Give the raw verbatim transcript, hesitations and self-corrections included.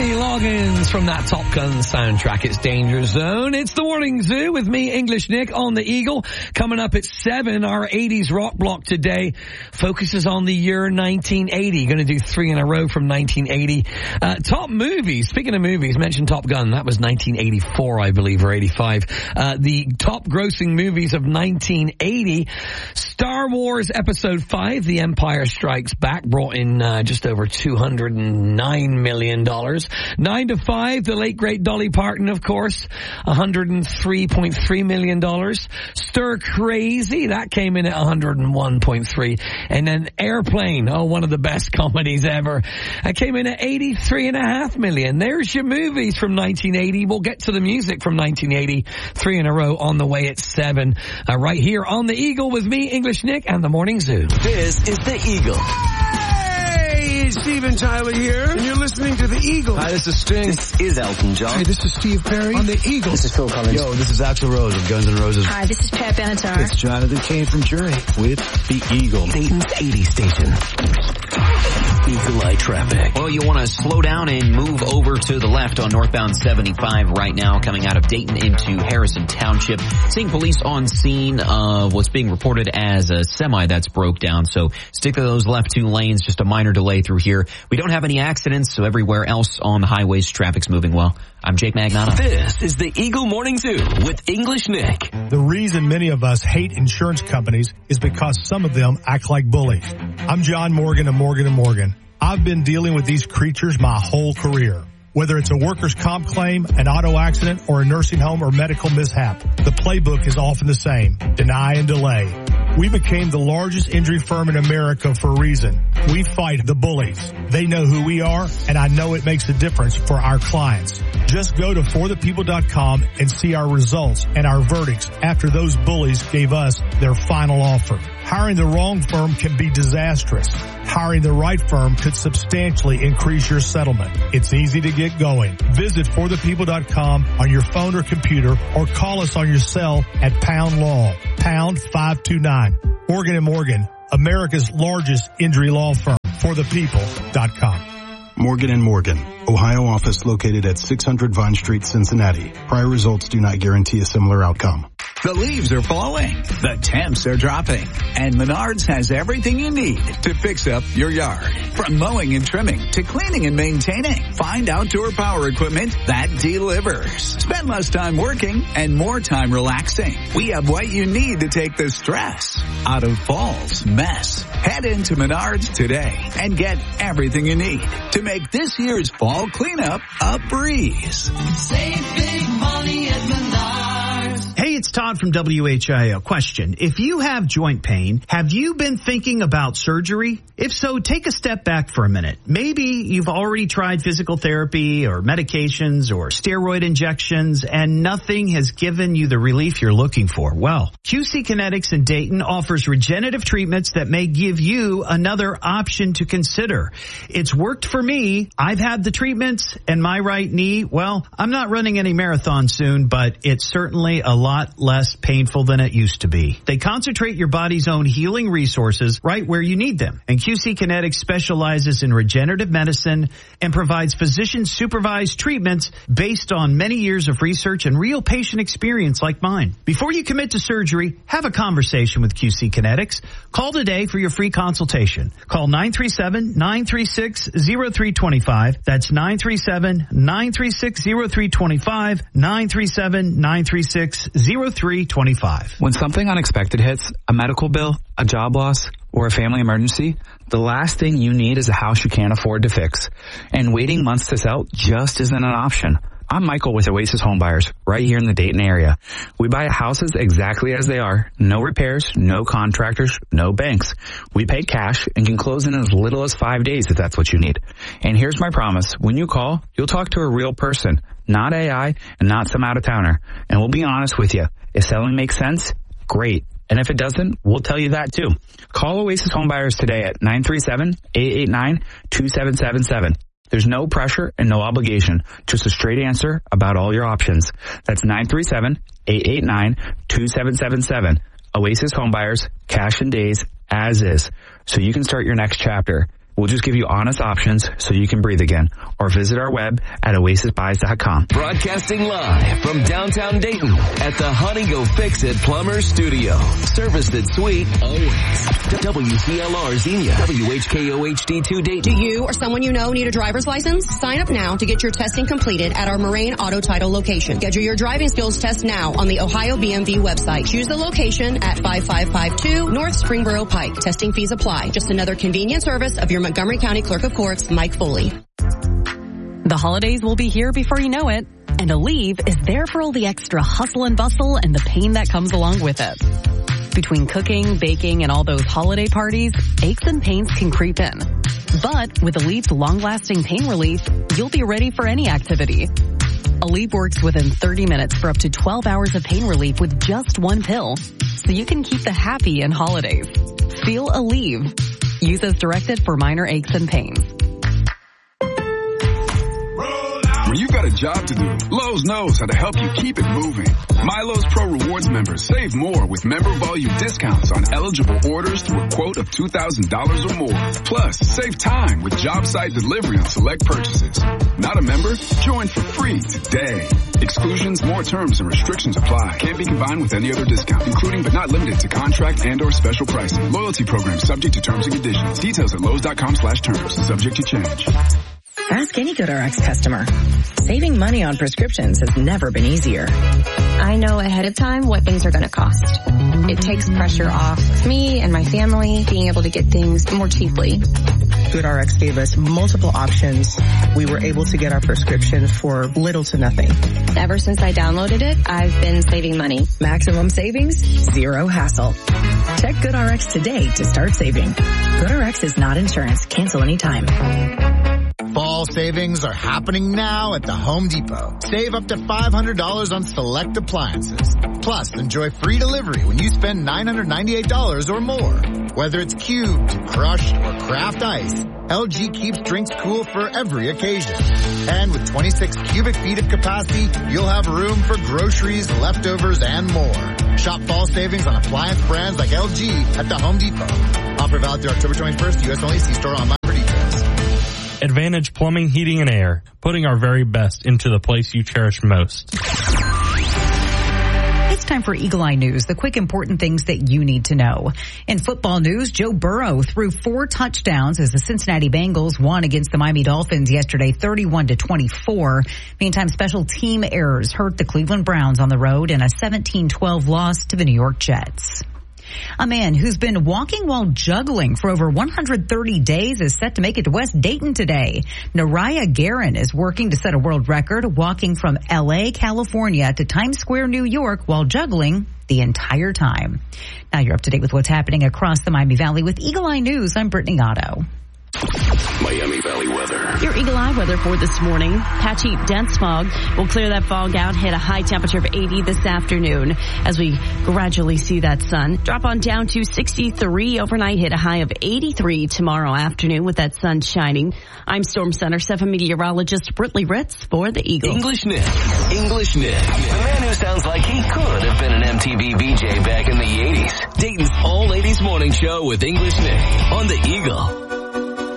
Kenny Loggins from that Top Gun soundtrack. It's Danger Zone. It's the Morning Zoo with me, English Nick, on the Eagle. Coming up at seven, our eighties rock block today focuses on the year nineteen eighty. Going to do three in a row from nineteen eighty. Uh, top movies. Speaking of movies, mentioned Top Gun. That was nineteen eighty-four, I believe, or eighty-five. Uh, the top grossing movies of nineteen eighty. Star Wars Episode five, The Empire Strikes Back, brought in uh, just over two hundred nine million dollars. Nine to five, the late great Dolly Parton, of course, one hundred three point three million dollars. Stir Crazy, that came in at one hundred one point three. And then Airplane, oh, one of the best comedies ever, that came in at eighty-three point five million. There's your movies from nineteen eighty. We'll get to the music from nineteen eighty, three in a row on the way at seven. Uh, right here on the Eagle with me, English Nick, and the Morning Zoo. This is the Eagle. Hey, Steven Tyler here, and you're listening to the Eagle. Hi, this is Sting. This is Elton John. Hey, this is Steve Perry on the Eagle. This is Phil Collins. Yo, this is Axl Rose of Guns N' Roses. Hi, this is Pat Benatar. It's Jonathan Cain from Jury with the Eagle. Dayton's eighty station. Eagle Eye traffic. Well, you want to slow down and move over to the left on northbound seventy-five right now, coming out of Dayton into Harrison Township. Seeing police on scene of what's being reported as a semi that's broke down. So stick to those left two lanes. Just a minor delay through here. We don't have any accidents, so everywhere else on the highways, traffic's moving well. I'm Jake Magnotta. This is the Eagle Morning Zoo with English Nick. The reason many of us hate insurance companies is because some of them act like bullies. I'm John Morgan of Morgan and Morgan. I've been dealing with these creatures my whole career. Whether it's a workers' comp claim, an auto accident, or a nursing home or medical mishap, the playbook is often the same: deny and delay. We became the largest injury firm in America for a reason. We fight the bullies. They know who we are, and I know it makes a difference for our clients. Just go to for the people dot com and see our results and our verdicts after those bullies gave us their final offer. Hiring the wrong firm can be disastrous. Hiring the right firm could substantially increase your settlement. It's easy to get going. Visit for the people dot com on your phone or computer, or call us on your cell at pound law, pound five two nine. Morgan and Morgan, America's largest injury law firm. for the people dot com. Morgan and Morgan, Ohio office located at six hundred Vine Street, Cincinnati. Prior results do not guarantee a similar outcome. The leaves are falling, the temps are dropping, and Menards has everything you need to fix up your yard. From mowing and trimming to cleaning and maintaining, find outdoor power equipment that delivers. Spend less time working and more time relaxing. We have what you need to take the stress out of fall's mess. Head into Menards today and get everything you need to make this year's fall cleanup a breeze. Save big money at Menards. Hey, it's Todd from W H I O. Question. If you have joint pain, have you been thinking about surgery? If so, take a step back for a minute. Maybe you've already tried physical therapy or medications or steroid injections and nothing has given you the relief you're looking for. Well, Q C Kinetics in Dayton offers regenerative treatments that may give you another option to consider. It's worked for me. I've had the treatments, and my right knee, well, I'm not running any marathons soon, but it's certainly a lot less painful than it used to be. They concentrate your body's own healing resources right where you need them. And Q C Kinetics specializes in regenerative medicine and provides physician-supervised treatments based on many years of research and real patient experience like mine. Before you commit to surgery, have a conversation with Q C Kinetics. Call today for your free consultation. Call nine three seven, nine three six, zero three two five. That's nine three seven, nine three six, zero three two five, nine three seven, nine three six, zero three two five. When something unexpected hits, a medical bill, a job loss, or a family emergency, the last thing you need is a house you can't afford to fix. And waiting months to sell just isn't an option. I'm Michael with Oasis Homebuyers, right here in the Dayton area. We buy houses exactly as they are. No repairs, no contractors, no banks. We pay cash and can close in as little as five days if that's what you need. And here's my promise. When you call, you'll talk to a real person, not A I and not some out-of-towner. And we'll be honest with you. If selling makes sense, great. And if it doesn't, we'll tell you that too. Call Oasis Homebuyers today at nine three seven, eight eight nine, two seven seven seven. There's no pressure and no obligation, just a straight answer about all your options. That's nine three seven, eight eight nine, two seven seven seven. Oasis Homebuyers, cash in days, as is, so you can start your next chapter. We'll just give you honest options so you can breathe again. Or visit our web at oasis buys dot com. Broadcasting live from downtown Dayton at the Honey Go Fix It Plumber Studio. Service that's sweet always. W C L R Xenia. W H K O H D two Dayton. Do you or someone you know need a driver's license? Sign up now to get your testing completed at our Moraine Auto Title location. Schedule your driving skills test now on the Ohio B M V website. Choose the location at five five five two North Springboro Pike. Testing fees apply. Just another convenient service of your Montgomery County Clerk of Courts, Mike Foley. The holidays will be here before you know it, and Aleve is there for all the extra hustle and bustle and the pain that comes along with it. Between cooking, baking, and all those holiday parties, aches and pains can creep in. But with Aleve's long-lasting pain relief, you'll be ready for any activity. Aleve works within thirty minutes for up to twelve hours of pain relief with just one pill, so you can keep the happy in holidays. Feel Aleve. Use as directed for minor aches and pains. When you've got a job to do, Lowe's knows how to help you keep it moving. My Lowe's Pro Rewards members save more with member volume discounts on eligible orders through a quote of two thousand dollars or more. Plus, save time with job site delivery on select purchases. Not a member? Join for free today. Exclusions, more terms, and restrictions apply. Can't be combined with any other discount, including but not limited to contract and or special pricing. Loyalty program subject to terms and conditions. Details at Lowe's.com slash terms. Subject to change. Ask any GoodRx customer. Saving money on prescriptions has never been easier. I know ahead of time what things are going to cost. It takes pressure off me and my family being able to get things more cheaply. GoodRx gave us multiple options. We were able to get our prescription for little to nothing. Ever since I downloaded it, I've been saving money. Maximum savings, zero hassle. Check GoodRx today to start saving. GoodRx is not insurance. Cancel anytime. Fall savings are happening now at the Home Depot. Save up to five hundred dollars on select appliances. Plus, enjoy free delivery when you spend nine hundred ninety-eight dollars or more. Whether it's cubed, crushed, or craft ice, L G keeps drinks cool for every occasion. And with twenty-six cubic feet of capacity, you'll have room for groceries, leftovers, and more. Shop fall savings on appliance brands like L G at the Home Depot. Offer valid through October twenty-first, U S only. See store online for details. Advantage Plumbing, Heating, and Air, putting our very best into the place you cherish most. It's time for Eagle Eye News, the quick important things that you need to know. In football news, Joe Burrow threw four touchdowns as the Cincinnati Bengals won against the Miami Dolphins yesterday, thirty-one to twenty-four. Meantime, special team errors hurt the Cleveland Browns on the road in a seventeen twelve loss to the New York Jets. A man who's been walking while juggling for over one hundred thirty days is set to make it to West Dayton today. Nariah Guerin is working to set a world record, walking from L A, California to Times Square, New York while juggling the entire time. Now you're up to date with what's happening across the Miami Valley with Eagle Eye News. I'm Brittany Otto. Miami Valley weather. Your Eagle Eye weather for this morning. Patchy, dense fog. We'll clear that fog out, hit a high temperature of eighty this afternoon as we gradually see that sun. Drop on down to sixty-three overnight, hit a high of eighty-three tomorrow afternoon with that sun shining. I'm Storm Center seven meteorologist Brittany Ritz for the Eagle. English Nick. English Nick. The man who sounds like he could have been an M T V V J back in the eighties. Dayton's all-ladies morning show with English Nick on the Eagle.